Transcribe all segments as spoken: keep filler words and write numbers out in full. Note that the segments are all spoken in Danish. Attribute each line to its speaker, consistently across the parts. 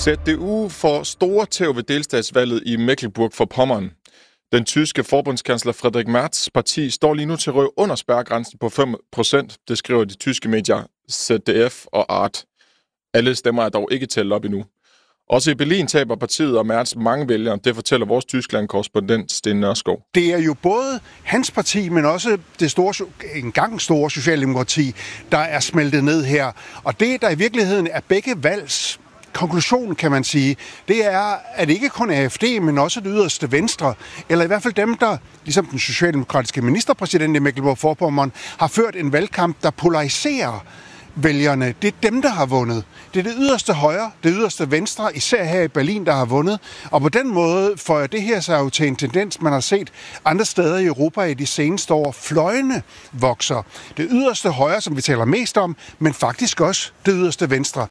Speaker 1: Z D U får store tæv ved delstatsvalget i Mecklenburg-Vorpommern. Den tyske forbundskansler Friedrich Merz' parti står lige nu til at ryge under spærregrænsen på fem procent, det skriver de tyske medier Z D F og Art. Alle stemmer er dog ikke talt op endnu. Også i Berlin taber partiet og Merz mange vælgere, det fortæller vores Tyskland-korrespondent Sten Nørskov.
Speaker 2: Det er jo både hans parti, men også det store, engang store socialdemokrati, der er smeltet ned her. Og det, der i virkeligheden er begge valgs konklusion, kan man sige, det er, at ikke kun A F D, men også det yderste venstre, eller i hvert fald dem, der, ligesom den socialdemokratiske ministerpræsident i Mecklenburg-Vorpommern, har ført en valgkamp, der polariserer vælgerne. Det er dem, der har vundet. Det er det yderste højre, det yderste venstre, især her i Berlin, der har vundet. Og på den måde får det her sig jo til en tendens, man har set andre steder i Europa i de seneste år. Fløjene vokser. Det yderste højre, som vi taler mest om, men faktisk også det yderste venstre.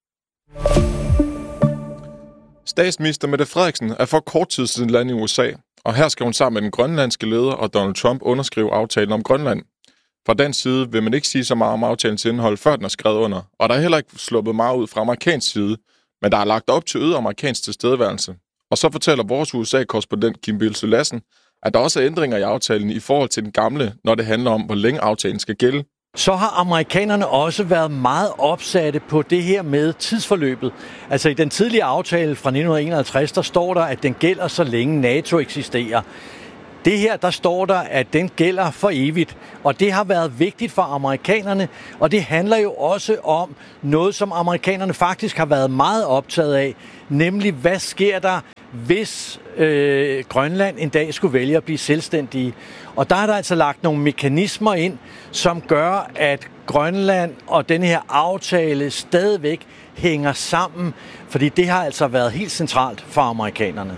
Speaker 1: Statsminister Mette Frederiksen er for kort tid siden landet i U S A, og her skal hun sammen med den grønlandske leder og Donald Trump underskrive aftalen om Grønland. Fra den side vil man ikke sige så meget om aftalens indhold, før den er skrevet under, og der er heller ikke sluppet meget ud fra amerikansk side, men der er lagt op til øget amerikansk tilstedeværelse. Og så fortæller vores U S A-korrespondent Kim Bilse Lassen, at der også er ændringer i aftalen i forhold til den gamle, når det handler om, hvor længe aftalen skal gælde.
Speaker 3: Så har amerikanerne også været meget opsatte på det her med tidsforløbet. Altså i den tidlige aftale fra nitten enoghalvtreds, der står der, at den gælder så længe NATO eksisterer. Det her, der står der, at den gælder for evigt, og det har været vigtigt for amerikanerne, og det handler jo også om noget, som amerikanerne faktisk har været meget optaget af, nemlig hvad sker der, hvis øh, Grønland en dag skulle vælge at blive selvstændige. Og der er der altså lagt nogle mekanismer ind, som gør, at Grønland og den her aftale stadigvæk hænger sammen, fordi det har altså været helt centralt for amerikanerne.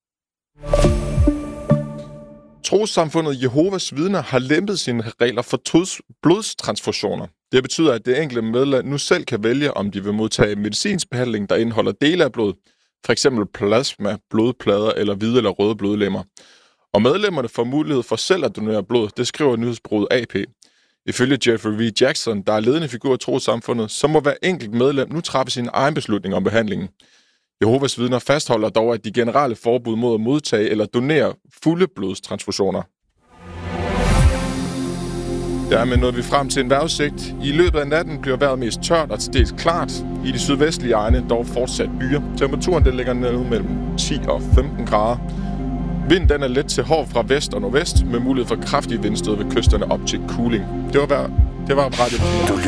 Speaker 1: Trossamfundet Jehovas Vidner har lempet sine regler for blodstransfusioner. Det betyder, at det enkelte medlem nu selv kan vælge, om de vil modtage medicinsk behandling, der indeholder dele af blod, f.eks. plasma, blodplader eller hvide eller røde blodlemmer. Og medlemmerne får mulighed for selv at donere blod, det skriver nyhedsbureauet A P. Ifølge Jeffrey V. Jackson, der er ledende figur i trossamfundet, så må hver enkelt medlem nu træffe sin egen beslutning om behandlingen. Jehovas Vidner fastholder dog, at de generelle forbud mod at modtage eller donere fulde blodstransfusioner. Dermed nåede vi frem til en vejrudsigt. I løbet af natten bliver vejret mest tørt og til dels klart. I de sydvestlige egne dog fortsat byer. Temperaturen den ligger nede mellem ti og femten grader. Vinden den er let til hård fra vest og nordvest, med mulighed for kraftige vindstød ved kysterne op til Kuling. Det var, det var Radio